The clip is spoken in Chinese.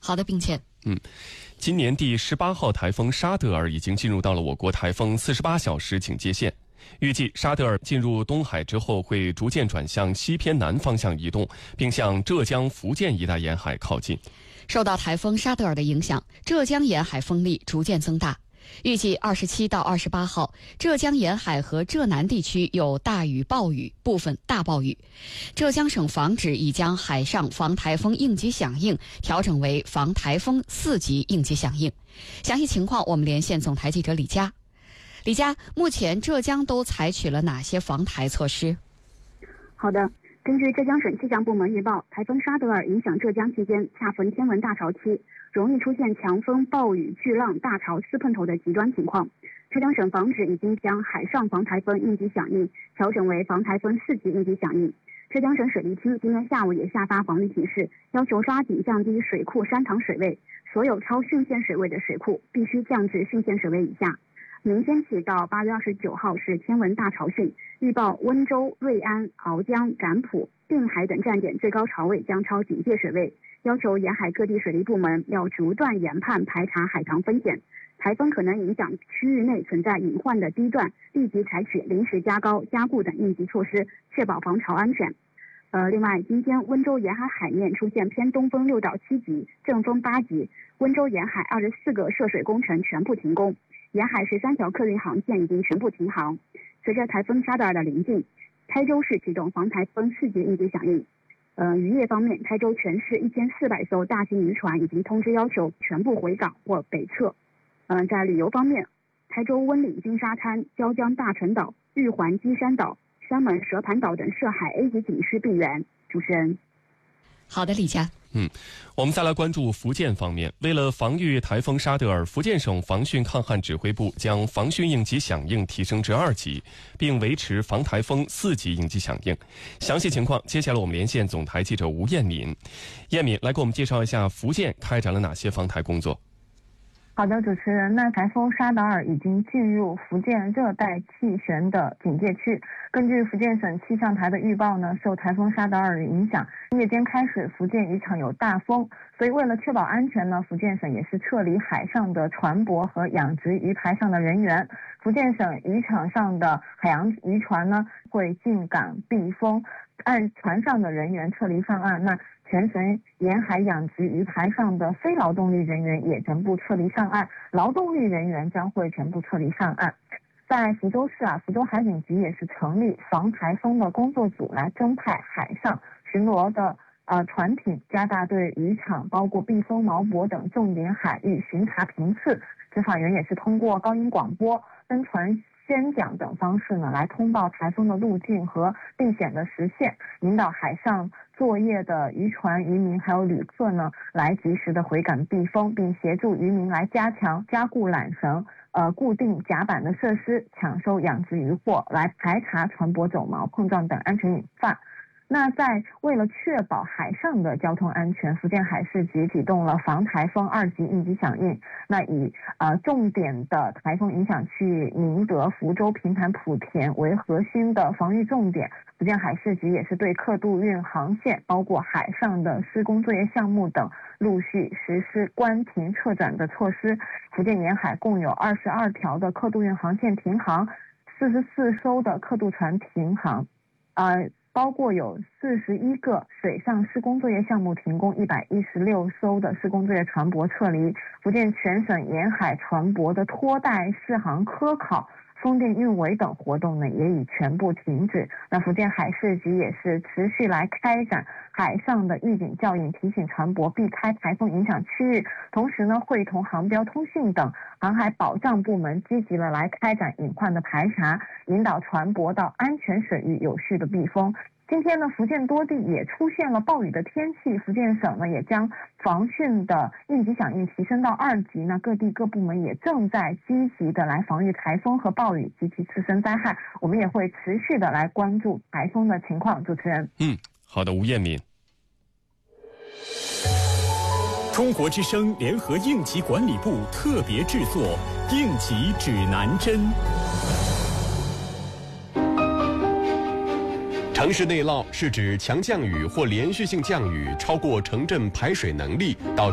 好的，并且今年第18号台风沙德尔已经进入到了我国台风48小时警戒线。预计沙德尔进入东海之后，会逐渐转向西偏南方向移动，并向浙江、福建一带沿海靠近。 受到台风沙德尔的影响，浙江沿海风力逐渐增大。预计27到28号，浙江沿海和浙南地区有大雨、暴雨，部分大暴雨。浙江省防指已将海上防台风应急响应调整为防台风4级应急响应。详细情况，我们连线总台记者李佳。李佳，目前浙江都采取了哪些防台措施？ 好的，根据浙江省气象部门预报，台风沙德尔影响浙江期间，恰逢天文大潮期，容易出现强风、暴雨、巨浪、大潮4碰头的极端情况。浙江省防指已经将海上防台风应急响应调整为防台风4级应急响应。浙江省水利厅今天下午也下发防御提示，要求抓紧降低水库山塘水位，所有超汛限水位的水库必须降至汛限水位以下。明天起到8月29号是天文大潮汛，预报温州、瑞安、鳌江、展浦、定海等站点最高潮位将超警戒水位，要求沿海各地水利部门要逐段研判排查海塘风险。台风可能影响区域内存在隐患的地段，立即采取临时加高、加固等应急措施，确保防潮安全。另外，今天温州沿海海面出现偏东风6到7级，正风8级，温州沿海24个涉水工程全部停工，沿海13条客运航线已经全部停航。随着台风沙德尔的临近，台州市启动防台风4级应急响应。渔业方面，台州全市1400艘大型渔船已经通知要求全部回港或北撤。在旅游方面，台州温岭金沙滩、椒江大陈岛、玉环基山岛、山门蛇盘岛等涉海 A 级景区闭园。主持人。 好的，李佳。 我们再来关注福建方面。为了防御台风沙德尔，福建省防汛抗旱指挥部将防汛应急响应提升至2级，并维持防台风4级应急响应。详细情况，接下来我们连线总台记者吴艳敏。艳敏来给我们介绍一下福建开展了哪些防台工作。 好的，主持人，那台风沙德尔已经进入福建热带气旋的警戒区。根据福建省气象台的预报呢，受台风沙德尔的影响，夜间开始福建渔场有大风，所以为了确保安全呢，福建省也是撤离海上的船舶和养殖鱼排上的人员。福建省渔场上的海洋渔船呢会进港避风，按船上的人员撤离上岸。那全省沿海养殖鱼排上的非劳动力人员也全部撤离上岸，劳动力人员将会全部撤离上岸。在福州市福州海警局也是成立防台风的工作组，来增派海上巡逻的船艇，加大对渔场包括避风锚泊等重点海域巡查频次。执法员也是通过高音广播、登船宣讲等方式呢，来通报台风的路径和避险的时限，引导海上作业的渔船、渔民还有旅客呢，来及时的回港避风，并协助渔民来加固缆绳、固定甲板的设施，抢收养殖渔获，来排查船舶走锚、碰撞等安全隐患。那为了确保海上的交通安全，福建海事局启动了防台风2级应急响应。那以重点的台风影响区域宁德、福州、平潭、莆田为核心的防御重点，福建海事局也是对客渡运航线，包括海上的施工作业项目等，陆续实施关停撤转的措施。福建沿海共有22条的客渡运航线停航，44艘的客渡船停航，包括有41个水上施工作业项目停工，116艘的施工作业船舶撤离。福建全省沿海船舶的拖带、试航、科考、风电运维等活动呢，也已全部停止。那福建海事局也是持续来开展海上的预警教育，提醒船舶避开台风影响区域，同时呢，会同航标通信等航海保障部门积极的来开展隐患的排查，引导船舶到安全水域有序的避风。今天呢，福建多地也出现了暴雨的天气，福建省呢也将防汛的应急响应提升到2级呢，各地各部门也正在积极的来防御台风和暴雨及其次生灾害，我们也会持续的来关注台风的情况。主持人， 好的，吴艳敏。 中国之声联合应急管理部特别制作应急指南针。 城市内涝是指强降雨或连续性降雨超过城镇排水能力，导致